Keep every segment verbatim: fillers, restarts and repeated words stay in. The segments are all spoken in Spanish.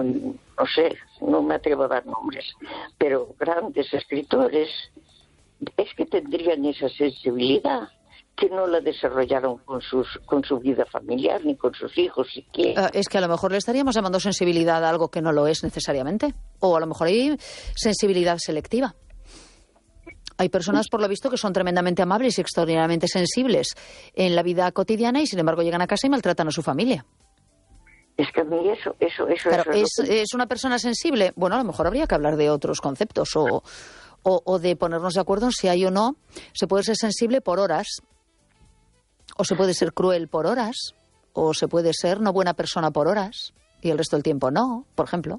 muy, no sé, no me atrevo a dar nombres, pero grandes escritores, es que tendrían esa sensibilidad que no la desarrollaron con sus con su vida familiar ni con sus hijos siquiera. Uh, es que a lo mejor le estaríamos llamando sensibilidad a algo que no lo es necesariamente, o a lo mejor hay sensibilidad selectiva. Hay personas, por lo visto, que son tremendamente amables y extraordinariamente sensibles en la vida cotidiana y, sin embargo, llegan a casa y maltratan a su familia. Es que a mí eso, eso, eso... Claro, eso ¿es, que... ¿es una persona sensible? Bueno, a lo mejor habría que hablar de otros conceptos o, o, o de ponernos de acuerdo en si hay o no. Se puede ser sensible por horas, o se puede ser cruel por horas, o se puede ser no buena persona por horas y el resto del tiempo no, por ejemplo.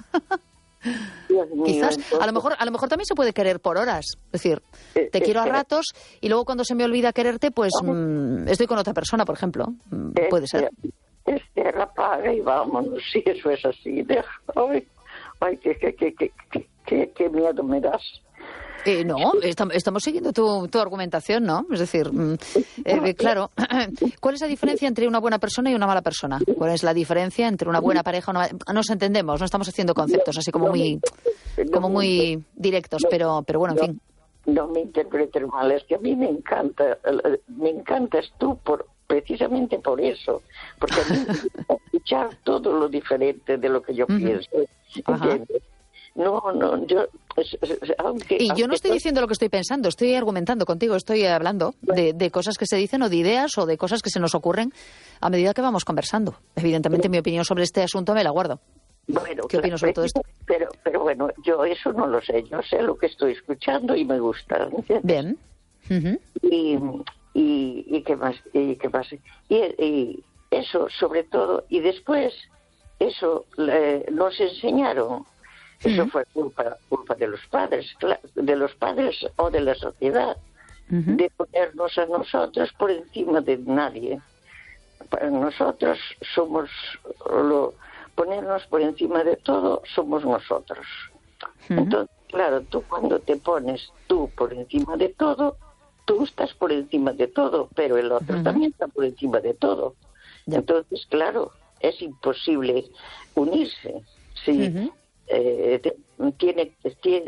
Dios mío, Quizás, entonces... a lo mejor, a lo mejor también se puede querer por horas. Es decir, Eh, te quiero a eh, ratos y luego cuando se me olvida quererte, pues mmm, estoy con otra persona, por ejemplo. Mm, eh, puede ser. Es tierra, paga y vámonos. Si eso es así, deja. Ay, ay qué, qué, qué, qué, qué, qué miedo me das. Eh, no, estamos, estamos siguiendo tu, tu argumentación, ¿no? Es decir, mm, eh, claro, ¿cuál es la diferencia entre una buena persona y una mala persona? ¿Cuál es la diferencia entre una buena pareja y una mala... Nos entendemos, no estamos haciendo conceptos así como muy, como muy directos, pero, pero bueno, en fin. No me interpretes mal, es que a mí me encanta, me encantas tú por precisamente por eso, porque a mí me gusta escuchar todo lo diferente de lo que yo pienso. ¿Entiendes? No, no, yo... Aunque, y yo aunque no estoy diciendo lo que estoy pensando, estoy argumentando contigo, estoy hablando de, de cosas que se dicen o de ideas o de cosas que se nos ocurren a medida que vamos conversando. Evidentemente mi opinión sobre este asunto me la guardo. Bueno, ¿Qué opino sobre todo esto? Pero, pero bueno, yo eso no lo sé, yo sé lo que estoy escuchando y me gusta. ¿Entiendes? Bien. Uh-huh. Y, y, y qué más, y qué más. Y, y eso, sobre todo, y después, eso eh, nos enseñaron. Eso uh-huh. fue culpa culpa de los padres, de los padres o de la sociedad, uh-huh. de ponernos a nosotros por encima de nadie. Para nosotros somos, lo, ponernos por encima de todo somos nosotros. Uh-huh. Entonces, claro, tú cuando te pones tú por encima de todo, tú estás por encima de todo, pero el otro uh-huh. también está por encima de todo. Yeah. Entonces, claro, es imposible unirse. Sí. Uh-huh. Eh, tiene, tiene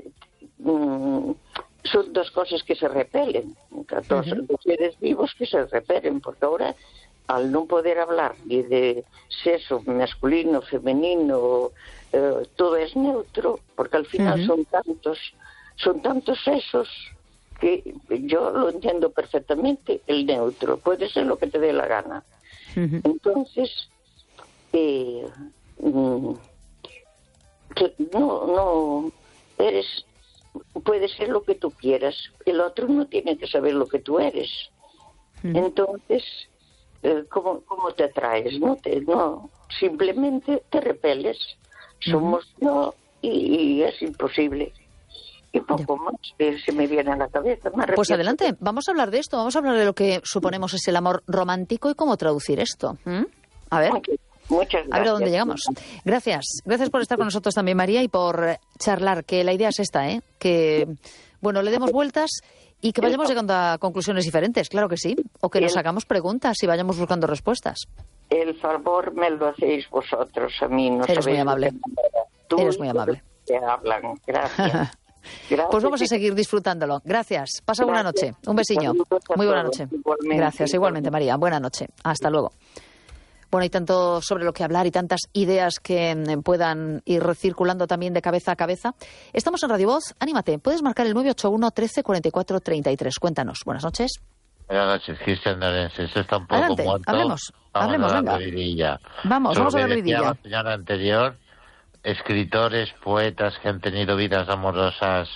um, son dos cosas que se repelen, dos, uh-huh. dos seres vivos que se repelen, porque ahora al no poder hablar ni de sexo masculino, femenino, eh, todo es neutro, porque al final uh-huh. son tantos son tantos sexos que yo lo entiendo perfectamente, el neutro puede ser lo que te dé la gana. Uh-huh. Entonces eh, mm, que no, no, eres, puede ser lo que tú quieras, el otro no tiene que saber lo que tú eres. Mm. Entonces, eh, ¿cómo, ¿cómo te atraes? No, te, no, simplemente te repeles. Mm. Somos yo y, y es imposible. Y poco ya. más que se me viene a la cabeza. Me pues adelante, vamos a hablar de esto, vamos a hablar de lo que suponemos es el amor romántico y cómo traducir esto. ¿Mm? A ver. Okay. Muchas gracias. A ver a dónde llegamos. Gracias. Gracias por estar con nosotros también, María, y por charlar, que la idea es esta, ¿eh? Que, bueno, le demos vueltas y que vayamos llegando a conclusiones diferentes, claro que sí. O que nos hagamos preguntas y vayamos buscando respuestas. El favor me lo hacéis vosotros, a mí no Eres muy amable. Tú Eres muy amable. Te hablan. Gracias. Gracias. Pues vamos a seguir disfrutándolo. Gracias. Pasa buena noche. Un besiño. Muy buena noche. Igualmente. Gracias. Igualmente, María. Buena noche. Hasta luego. Bueno, hay tanto sobre lo que hablar y tantas ideas que puedan ir circulando también de cabeza a cabeza. Estamos en Radio Voz. Anímate. Puedes marcar el nueve ocho uno, trece, cuarenta y cuatro, treinta y tres. Cuéntanos. Buenas noches. Buenas noches, Cristian Darense. Esto está un poco Adelante, muerto. hablemos. Vamos hablemos, a venga. Vidilla. Vamos, Sobre vamos a la decía vidilla. La señora anterior, escritores, poetas que han tenido vidas amorosas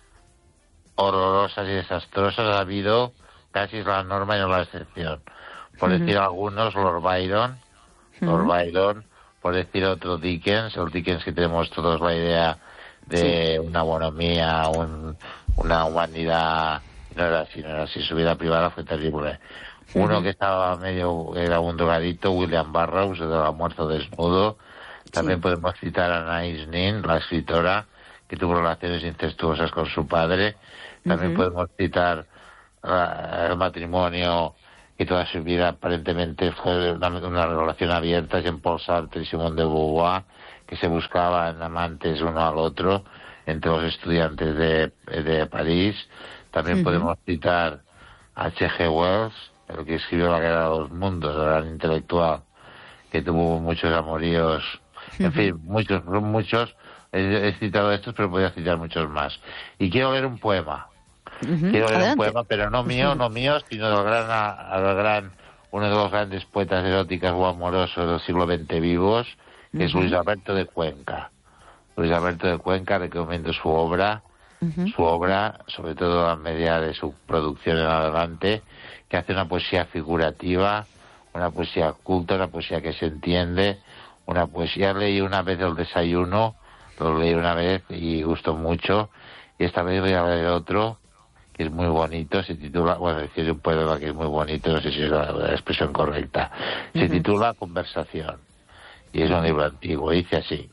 horrorosas y desastrosas, ha habido casi la norma y no la excepción. Por uh-huh. decir algunos, Lord Byron, uh-huh. Lord Byron, por decir otro, Dickens, el Dickens que tenemos todos la idea de sí. una bonomía, un, una humanidad, no era así, no era así, su vida privada fue terrible. Uh-huh. Uno que estaba medio, era un drogadito, William Burroughs, de La muerte desnudo. También sí. podemos citar a Anais Nin, la escritora, que tuvo relaciones incestuosas con su padre. También uh-huh. podemos citar uh, el matrimonio que toda su vida aparentemente fue una, una relación abierta, Jean-Paul Sartre y Simone de Beauvoir, que se buscaban amantes uno al otro entre los estudiantes de, de París. También uh-huh. podemos citar a H G Wells, el que escribió La Guerra de los Mundos, el gran intelectual, que tuvo muchos amoríos, uh-huh. en fin, muchos, muchos, he, he citado estos, pero podría citar muchos más. Y quiero leer un poema. Uh-huh. Quiero leer Adelante. un poema, pero no mío, no mío, sino del gran, del gran, uno de los grandes poetas eróticos o amorosos del siglo veinte vivos, que uh-huh. es Luis Alberto de Cuenca. Luis Alberto de Cuenca, recomiendo su obra, uh-huh. su obra, sobre todo a medida de su producción en adelante, que hace una poesía figurativa, una poesía culta, una poesía que se entiende, una poesía. Leí una vez El desayuno, lo leí una vez y gustó mucho, y esta vez voy a leer otro, que es muy bonito, se titula, bueno, decir un poema que es muy bonito, no sé si es la, la expresión correcta, se uh-huh. titula Conversación, y es un libro antiguo, dice así: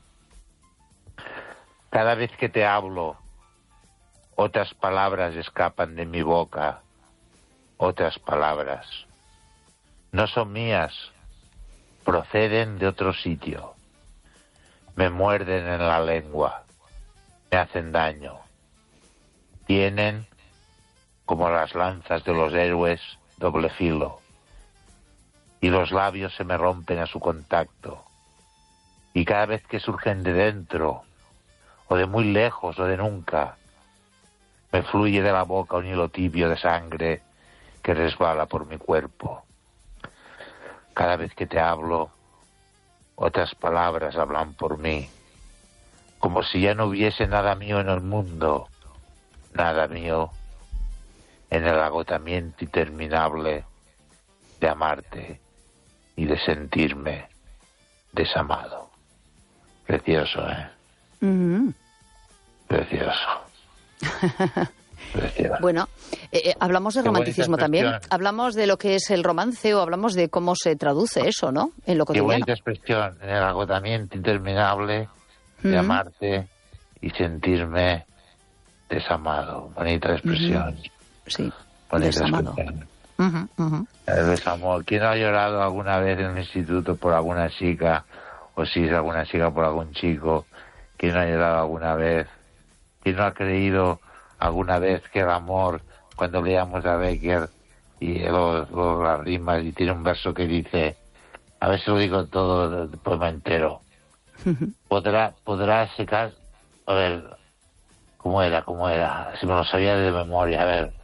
cada vez que te hablo, otras palabras escapan de mi boca, otras palabras. No son mías, proceden de otro sitio, me muerden en la lengua, me hacen daño, tienen, como las lanzas de los héroes, doble filo, y los labios se me rompen a su contacto, y cada vez que surgen de dentro, o de muy lejos, o de nunca, me fluye de la boca un hilo tibio de sangre que resbala por mi cuerpo. Cada vez que te hablo, otras palabras hablan por mí, como si ya no hubiese nada mío en el mundo, nada mío en el agotamiento interminable de amarte y de sentirme desamado. Precioso, ¿eh? Mm-hmm. Precioso. Precioso. Bueno, eh, eh, hablamos de Qué romanticismo también. Hablamos de lo que es el romance, o hablamos de cómo se traduce eso, ¿no? En lo cotidiano. Qué bonita expresión, en el agotamiento interminable de mm-hmm. amarte y sentirme desamado. Bonita expresión. Mm-hmm. Sí, bonita desamado. Uh-huh, uh-huh. El desamor. ¿Quién ha llorado alguna vez en el instituto por alguna chica? O si es alguna chica por algún chico. ¿Quién ha llorado alguna vez? ¿Quién no ha creído alguna vez que el amor, cuando leamos a Becker y los, los, las rimas, y tiene un verso que dice, a ver si lo digo todo el poema entero, uh-huh. podrá, podrá secar, a ver, ¿cómo era? ¿Cómo era? Si me lo sabía de memoria, a ver.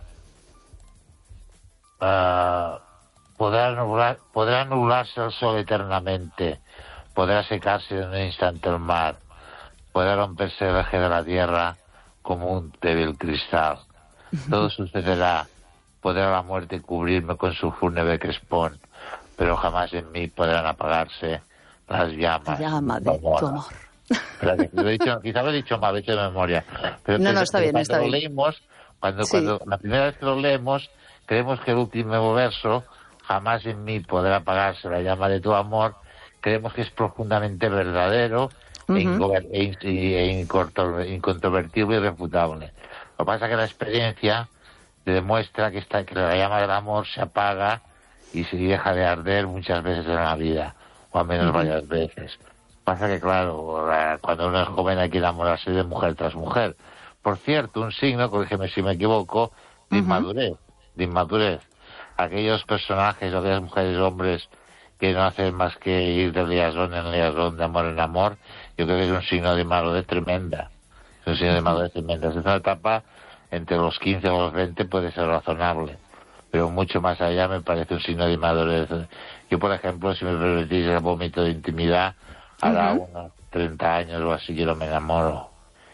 Uh, podrá, nublar, podrá nublarse el sol eternamente, podrá secarse en un instante el mar, podrá romperse el eje de la tierra como un débil cristal. Todo sucederá, podrá la muerte cubrirme con su fúnebre crespón, pero jamás en mí podrán apagarse las llamas. La llama de tu amor. Pero, lo he dicho, quizá lo he dicho mal, lo he dicho de memoria. Pero, no, pero, no, está bien, cuando está lo bien. Leímos, cuando, sí. cuando la primera vez que lo leemos, creemos que el último verso, jamás en mí podrá apagarse la llama de tu amor, creemos que es profundamente verdadero, uh-huh. e, e, e incontrovertible y irrefutable. Lo que pasa es que la experiencia te demuestra que, está, que la llama del amor se apaga y se deja de arder muchas veces en la vida, o al menos uh-huh. varias veces. Pasa que, claro, cuando uno es joven hay que enamorarse de mujer tras mujer. Por cierto, un signo, corrígeme si me equivoco, de uh-huh. inmadurez, de inmadurez. Aquellos personajes, aquellas mujeres, hombres que no hacen más que ir de liazón en liazón, de amor en amor, yo creo que es un signo de madurez tremenda. Es un signo de madurez tremenda. Es una etapa entre los quince o los veinte puede ser razonable, pero mucho más allá me parece un signo de madurez. Yo, por ejemplo, si me permitís el vómito de intimidad, ahora uh-huh. unos treinta años o así, yo no me enamoro.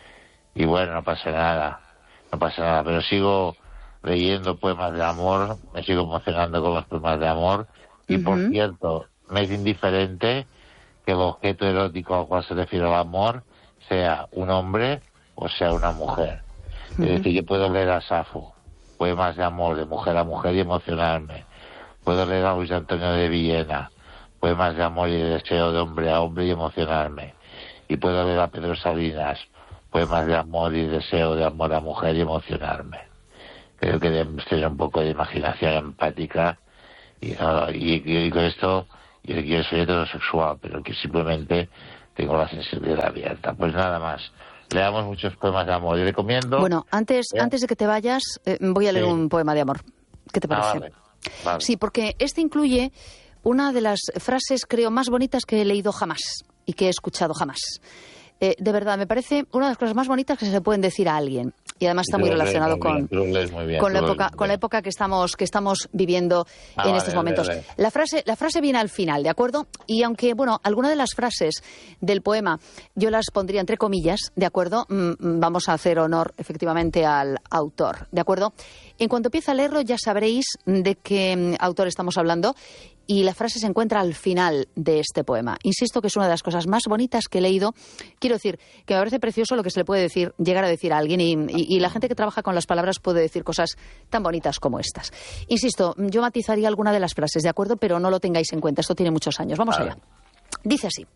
Y bueno, no pasa nada, no pasa nada, pero sigo leyendo poemas de amor, me sigo emocionando con los poemas de amor, y uh-huh. por cierto, me es indiferente que el objeto erótico al cual se refiere el amor sea un hombre o sea una mujer. Uh-huh. Es decir, yo puedo leer a Safo, poemas de amor de mujer a mujer y emocionarme. Puedo leer a Luis Antonio de Villena, poemas de amor y de deseo de hombre a hombre y emocionarme. Y puedo leer a Pedro Salinas, poemas de amor y deseo de amor a mujer y emocionarme. Creo que debemos tener un poco de imaginación empática y, no, y, y, y con esto yo, yo soy heterosexual, pero que simplemente tengo la sensibilidad abierta. Pues nada más. Leamos muchos poemas de amor. Yo recomiendo... Bueno, antes, ¿Eh? antes de que te vayas, eh, voy a leer sí. un poema de amor. ¿Qué te parece? Ah, vale. Vale. Sí, porque este incluye una de las frases, creo, más bonitas que he leído jamás y que he escuchado jamás. Eh, de verdad, me parece una de las cosas más bonitas que se le pueden decir a alguien. Y además está muy relacionado con, con la época, con la época que estamos, que estamos viviendo ah, en vale, estos momentos. Vale, vale. La frase, la frase viene al final, ¿de acuerdo? Y aunque, bueno, algunas de las frases del poema yo las pondría entre comillas, ¿de acuerdo? Mm, vamos a hacer honor efectivamente al autor, ¿de acuerdo? En cuanto empiece a leerlo ya sabréis de qué mm, autor estamos hablando. Y la frase se encuentra al final de este poema. Insisto que es una de las cosas más bonitas que he leído. Quiero decir que me parece precioso lo que se le puede decir, llegar a decir a alguien y, y, y la gente que trabaja con las palabras puede decir cosas tan bonitas como estas. Insisto, yo matizaría alguna de las frases, ¿de acuerdo? Pero no lo tengáis en cuenta, esto tiene muchos años. Vamos allá. Dice así.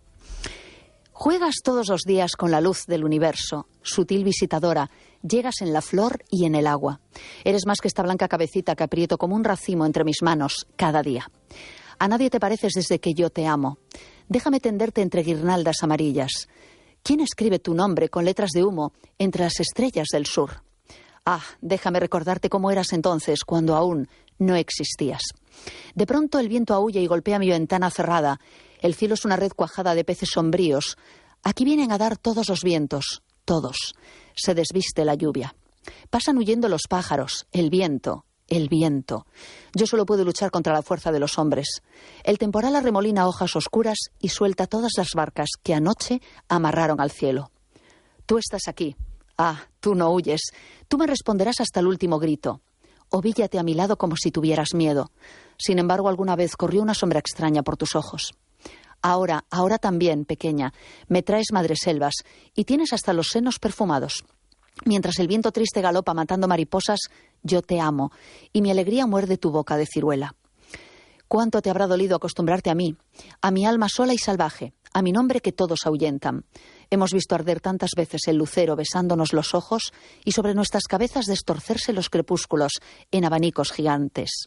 Juegas todos los días con la luz del universo, sutil visitadora, llegas en la flor y en el agua. Eres más que esta blanca cabecita que aprieto como un racimo entre mis manos cada día. A nadie te pareces desde que yo te amo. Déjame tenderte entre guirnaldas amarillas. ¿Quién escribe tu nombre con letras de humo entre las estrellas del sur? Ah, déjame recordarte cómo eras entonces, cuando aún no existías. De pronto el viento aúlla y golpea mi ventana cerrada. El cielo es una red cuajada de peces sombríos. Aquí vienen a dar todos los vientos, todos. Se desviste la lluvia. Pasan huyendo los pájaros, el viento, el viento. Yo solo puedo luchar contra la fuerza de los hombres. El temporal arremolina hojas oscuras y suelta todas las barcas que anoche amarraron al cielo. Tú estás aquí. Ah, tú no huyes. Tú me responderás hasta el último grito. Ovíllate a mi lado como si tuvieras miedo. Sin embargo, alguna vez corrió una sombra extraña por tus ojos. Ahora, ahora también, pequeña, me traes madreselvas y tienes hasta los senos perfumados. Mientras el viento triste galopa matando mariposas, yo te amo, y mi alegría muerde tu boca de ciruela. ¿Cuánto te habrá dolido acostumbrarte a mí, a mi alma sola y salvaje, a mi nombre que todos ahuyentan? Hemos visto arder tantas veces el lucero besándonos los ojos y sobre nuestras cabezas destorcerse los crepúsculos en abanicos gigantes.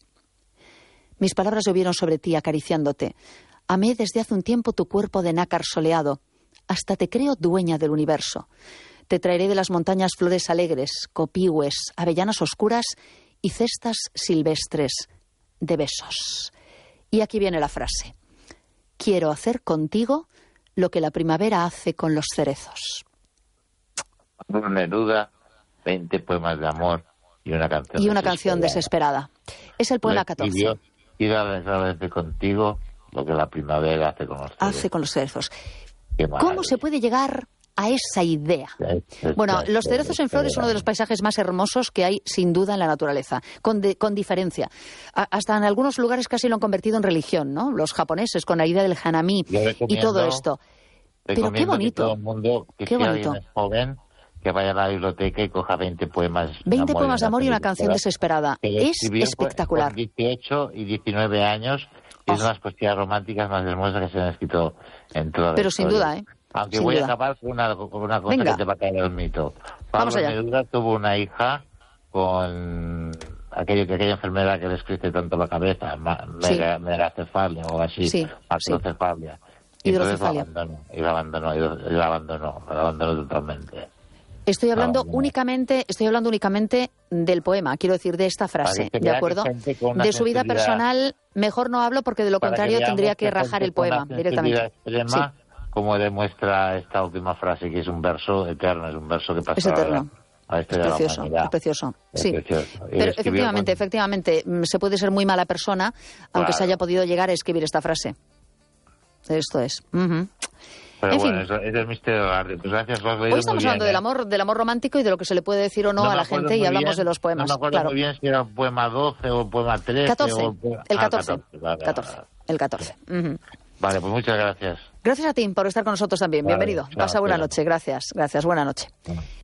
Mis palabras llovieron sobre ti acariciándote. Amé desde hace un tiempo tu cuerpo de nácar soleado. Hasta te creo dueña del universo. Te traeré de las montañas flores alegres, copihue, avellanas oscuras y cestas silvestres de besos. Y aquí viene la frase. Quiero hacer contigo lo que la primavera hace con los cerezos. Neruda, veinte poemas de amor y una canción Y una canción desesperada. Es el poema catorce. Quiero hacer contigo lo que la primavera hace con los cerezos. Hace con los cerezos. ¿Cómo se puede llegar a esa idea? Bueno, los cerezos en flor es uno de los paisajes más hermosos que hay, sin duda, en la naturaleza, con, de, con diferencia. A, hasta en algunos lugares casi lo han convertido en religión, ¿no? Los japoneses, con la idea del hanami y todo esto. Pero qué bonito. Todo el mundo, que qué si bonito. Es joven, que vaya a la biblioteca y coja veinte poemas. veinte poemas de amor y una canción desesperada. Es espectacular. Con dieciocho y diecinueve años, y es una de las poesías románticas más hermosas que se han escrito en toda la Pero historia. sin duda, ¿eh? Aunque sin voy duda. a acabar con una, con una cosa Venga. que te va a caer el mito. Vamos Pablo allá. Neruda tuvo una hija con aquello que aquella enfermedad que les crece tanto la cabeza, ma- Sí. mega- megacefalia o así, Sí, macrocefalia. Y entonces la Hidrocefalia. abandonó, y la abandonó, y la- y la abandonó, la abandonó totalmente. Estoy hablando Ah, no. únicamente, estoy hablando únicamente del poema, quiero decir, de esta frase, Para que ¿de vea que acuerdo? gente con una De su vida sensibilidad- personal, mejor no hablo porque de lo Para contrario que tendría veamos que que rajar gente el con una poema directamente. sensibilidad extrema, como demuestra esta última frase, que es un verso eterno, es un verso que pasa Es eterno. a la Es historia de la precioso, humanidad. es precioso. Es Sí. precioso. Y lo Pero escribió efectivamente, con- efectivamente, mm, se puede ser muy mala persona, aunque Claro. se haya podido llegar a escribir esta frase. Esto es. Ujú. Pero En bueno, fin. eso, ese es el misterio del arte. Pues gracias, lo has leído Hoy estamos muy hablando bien, del ¿eh? amor, del amor romántico y de lo que se le puede decir o no, No a me la acuerdo gente y muy hablamos bien, de los poemas. No me acuerdo claro. muy bien si era un poema doce o un poema trece. catorce. O un poema- El Ah, catorce. vale, catorce. vale. El catorce. Ujú. Vale, pues muchas gracias. Gracias a ti por estar con nosotros también. Vale, Bienvenido. chao, Pasa buena chao. noche. Gracias. Gracias. Buena noche. Bueno.